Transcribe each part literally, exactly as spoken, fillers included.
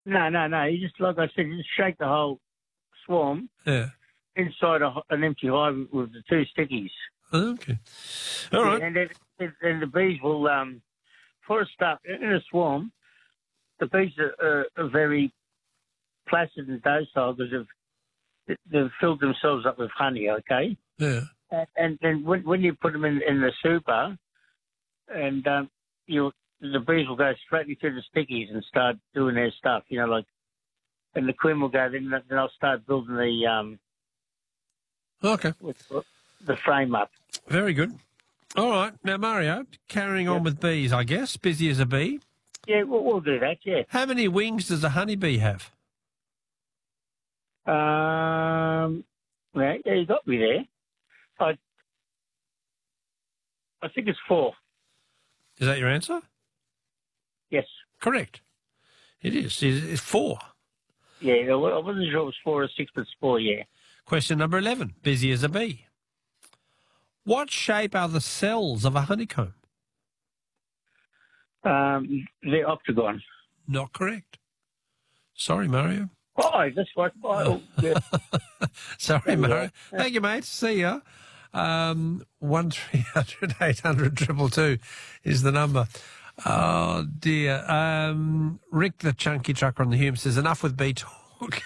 No, no, no. You just, like I said, you just shake the whole swarm Yeah. inside a, an empty hive with the two stickies. Okay. All right. And then, and the bees will, um, for a start, in a swarm, the bees are, are, are very placid and docile because they've, they've filled themselves up with honey, okay? Yeah. And and when, when you put them in, in the super, and um, you the bees will go straight into the stickies and start doing their stuff, you know, like, and the queen will go, then then they'll start building the um, Okay. with the frame up. Very good. All right. Now, Mario, carrying on Yep. with bees, I guess. Busy as a bee. Yeah, we'll, we'll do that. Yeah. How many wings does a honeybee have? Um. Yeah, yeah, you got me there. I I think it's four. Is that your answer? Yes. Correct. It is. It's four. Yeah, I wasn't sure it was four or six, but it's four. Yeah. Question number eleven. Busy as a bee. What shape are the cells of a honeycomb? Um, the octagon. Not correct. Sorry, Mario. Oh, that's right. Oh, yeah. Sorry, Mario. Thank you, mate. See ya. Um, one three hundred eight hundred triple two is the number. Oh dear. Um, Rick, the chunky trucker on the Hume, says enough with bee talk.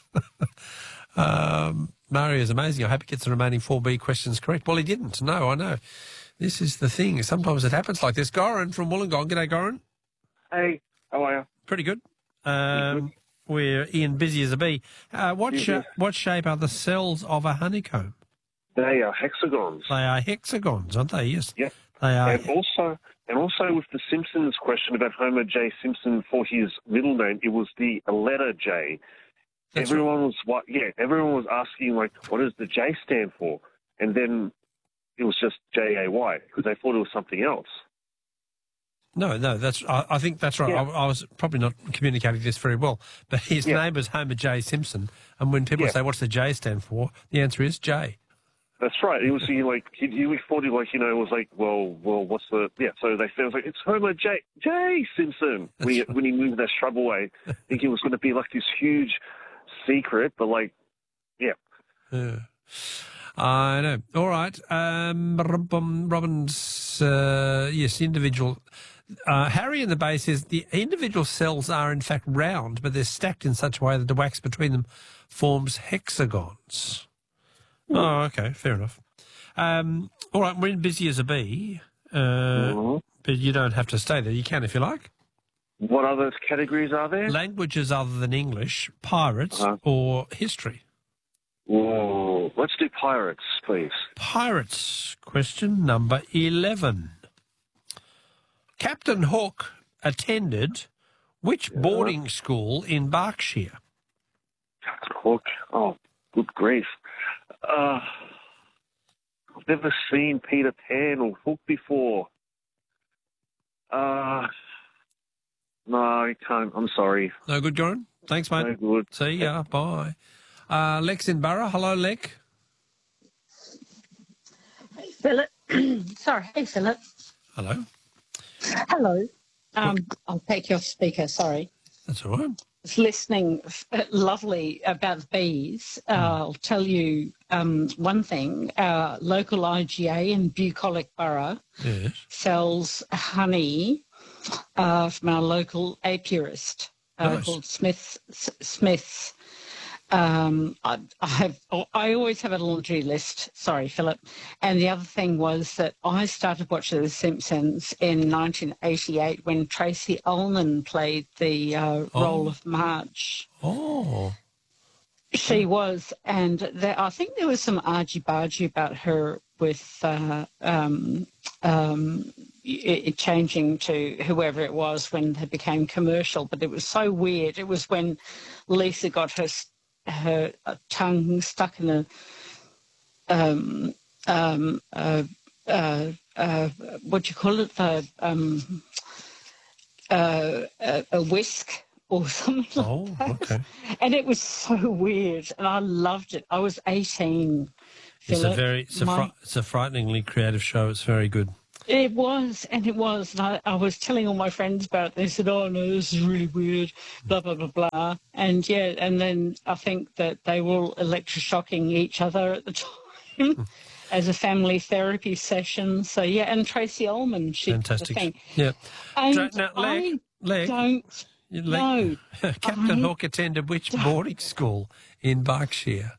um, Mario is amazing. I hope he gets the remaining four B questions correct. Well, he didn't. No, I know. This is the thing. Sometimes it happens like this. Goran from Wollongong. G'day, Goran. Hey, how are you? Pretty good. Um, we're Ian, busy as a bee. Uh, what Yeah, sh- yeah. what shape are the cells of a honeycomb? They are hexagons. They are hexagons, aren't they? Yes. Yeah. They are. And also, and also with the Simpsons question about Homer J. Simpson for his middle name, it was the letter J. That's everyone was what? Yeah, everyone was asking like, what does the J stand for? And then it was just J A Y because they thought it was something else. No, no, that's. I, I think that's right. Yeah. I, I was probably not communicating this very well, but his Yeah. name is Homer J. Simpson, and when people Yeah. say, "What's the J stand for?" the answer is J. That's right. It was he like he, he thought he like you know it was like well well what's the yeah so they said it was like it's Homer J J Simpson when he, That's right. when he moved that shrub away, thinking it was going to be like this huge secret, but like yeah. Yeah. I know. All right. Um, Robin- Robin's, uh, yes, individual. Uh, Harry in the base says the individual cells are in fact round, but they're stacked in such a way that the wax between them forms hexagons. Oh, okay. Fair enough. Um, all right. We're in busy as a bee, uh, Mhm. but you don't have to stay there. You can if you like. What other categories are there? Languages other than English, pirates, Uh-huh. or history. Whoa, let's do pirates, please. Pirates. Question number eleven. Captain Hook attended which boarding school in Berkshire? Hook. Oh, good grief. Uh, I've never seen Peter Pan or Hook before. Uh, no, I can't. I'm sorry. No good, Goran? Thanks, mate. No good. See ya. Bye. Uh, Lex in Borough. Hello, Lex. Hey, Philip. Sorry. Hey, Philip. Hello. Hello. Um, I'll take your speaker. Sorry. That's all right. I was listening uh, lovely about the bees. Uh, I'll tell you um, one thing. Our local I G A in Bucolic Borough Yes. sells honey uh, from our local apiarist uh, Nice. called Smith. S- Smith. Um, I, I have. I always have a laundry list. Sorry, Philip. And the other thing was that I started watching The Simpsons in nineteen eighty-eight when Tracy Ullman played the uh, Oh. role of Marge. Oh. She was, and there, I think there was some argy-bargy about her with uh, um, um, it changing to whoever it was when they became commercial. But it was so weird. It was when Lisa got her her tongue stuck in a um, um, uh, uh, uh, what do you call it? The um, uh, a, a whisk or something Oh, like that. okay. And it was so weird, and I loved it. I was eighteen. It's a Philip. very, it's a, My- fri- it's a frighteningly creative show. It's very good. It was, and it was. And I, I was telling all my friends about it. They said, oh, no, this is really weird, blah, blah, blah, blah. And, yeah, and then I think that they were all electroshocking each other at the time as a family therapy session. So, yeah, and Tracy Ullman, she did the Fantastic. thing. Yeah. And Dra- now, Leg, I Leg, don't Leg- know. Captain I Hook attended which boarding school in Berkshire?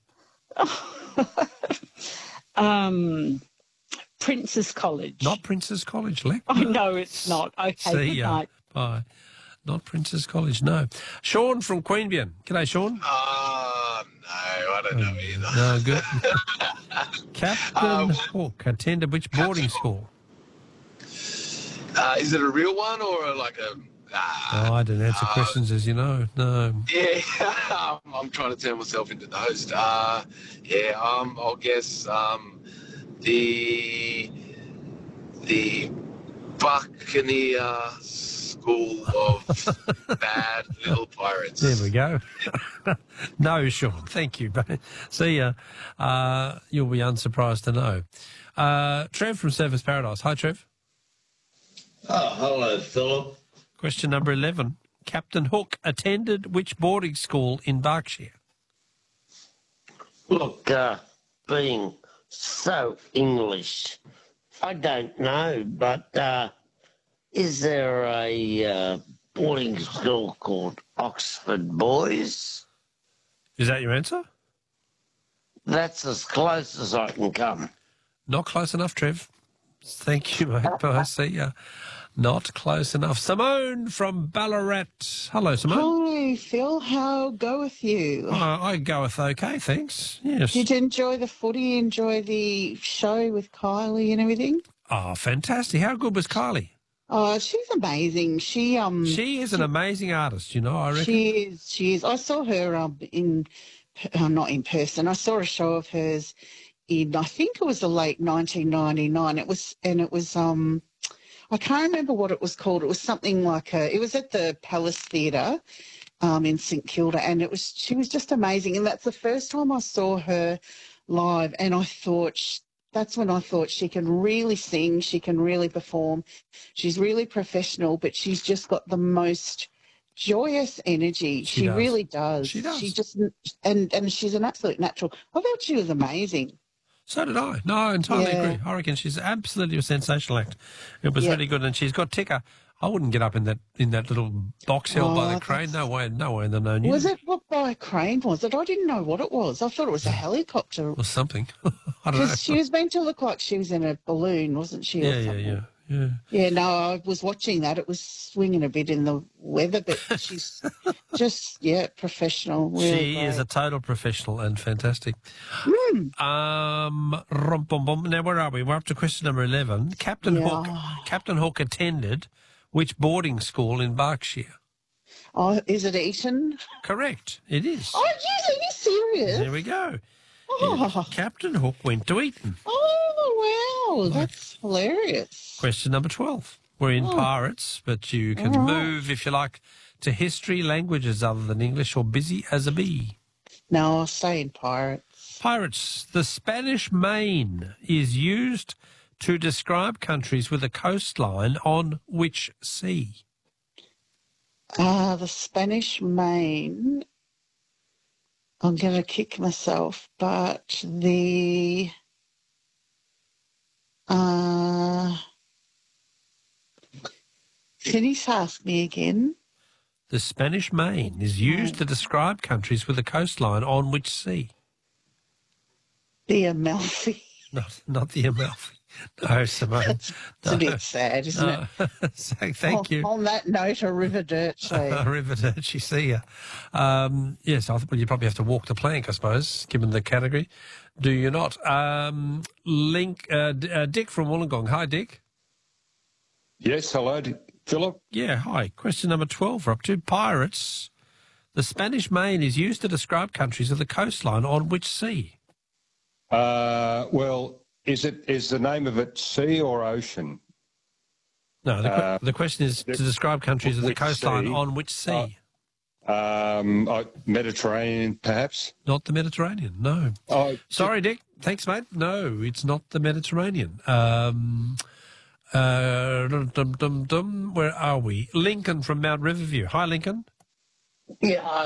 Um, Prince's College. Not Prince's College, Leg. I know it's not. Okay, See good ya. night. Bye. Not Prince's College, no. Sean from Queanbeyan. G'day, Sean. Oh, no, I don't know either. No, good. Captain Um, Hook attended which boarding school? Uh, is it a real one or like a... Uh, Oh, I don't answer uh, questions, as you know. No. Yeah, I'm, I'm trying to turn myself into the host. Uh, yeah, um, I'll guess um, the the Buccaneer School of Bad Little Pirates. There we go. No, Sean. Thank you. See ya. Uh, you'll be unsurprised to know. Uh, Trev from Surfers Paradise. Hi, Trev. Oh, hello, Philip. Question number eleven. Captain Hook attended which boarding school in Berkshire? Look, uh, being so English, I don't know, but uh, is there a uh, boarding school called Oxford Boys? Is that your answer? That's as close as I can come. Not close enough, Trev. Thank you, mate. Bye. See ya. Not close enough. Simone from Ballarat. Hello, Simone. Hi, Phil. How goeth you? Oh, I goeth okay, thanks. Yes. Did you enjoy the footy? Enjoy the show with Kylie and everything? Oh, fantastic. How good was Kylie? Oh, she's amazing. She um, She is an amazing artist, you know, I reckon. she is. She is. I saw her um in, uh, not in person. I saw a show of hers in, I think it was the late nineteen ninety-nine. It was, and it was um. I can't remember what it was called. It was something like a, it was at the Palace Theatre um, in St Kilda, and it was, she was just amazing. And that's the first time I saw her live, and I thought, sh- that's when I thought she can really sing, she can really perform. She's really professional, but she's just got the most joyous energy. She She, does. really does. She does. She just, and, and she's an absolute natural. I thought she was amazing. So did I. No, I entirely Yeah. agree. I reckon she's absolutely a sensational act. It was Yeah. really good, and she's got ticker. I wouldn't get up in that in that little box held by Oh, the crane. that's- No way, no way in the known Was universe. it what by a crane? Was it? I didn't know what it was. I thought it was a helicopter. Or something. I don't know. Because she was meant to look like she was in a balloon, wasn't she? or Yeah, yeah, something? yeah, yeah. Yeah, no, I was watching that. It was swinging a bit in the weather, but she's just, yeah, professional. Really She is a great. total professional and fantastic. Hmm. Um, rum, bum, bum. Now, where are we? We're up to question number eleven. Captain Yeah. Hook. Captain Hook attended which boarding school in Berkshire? Oh, is it Eton? Correct. It is. Oh, yes, are you serious? There we go. Oh, Captain Hook went to Eton. oh, wow, that's hilarious. Question number twelve. We're in Oh. pirates, but you can All right. move, if you like, to history, languages other than English, or busy as a bee. No, I'll stay in pirates. Pirates. The Spanish Main is used to describe countries with a coastline on which sea? Ah, the Spanish Main. I'm going to kick myself, but the. Uh, can you ask me again? The Spanish Main is used to describe countries with a coastline on which sea? The Amalfi. Not, not the Amalfi. No, Simone. It's a bit sad, isn't it? No. So, thank on, you. On that note, a Riverdurch. Arrivederci, see ya. Um, yes, I thought well, you probably have to walk the plank, I suppose, given the category. Do you not? Um, Link, uh, D- uh, Dick from Wollongong. Hi, Dick. Yes, hello, D- Philip. Yeah, hi. Question number twelve. We're up to pirates. The Spanish Main is used to describe countries with a coastline on which sea? Uh, well, is it is the name of it sea or ocean? No, the, que- Uh, the question is to describe countries with a which coastline sea? on which sea? Um, uh, Mediterranean, perhaps. Not the Mediterranean, no. Oh, Sorry, Dick. Thanks, mate. No, it's not the Mediterranean. Um, Uh, dum, dum, dum, dum. Where are we? Lincoln from Mount Riverview. Hi, Lincoln. Yeah,